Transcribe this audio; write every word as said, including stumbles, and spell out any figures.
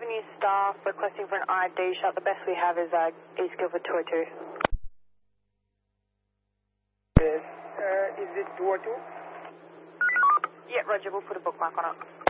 Avenue staff requesting for an I D shot. The best we have is uh, East Guildford two oh two. Yes. Uh, is it two oh two? Yeah, Roger. We'll put a bookmark on it.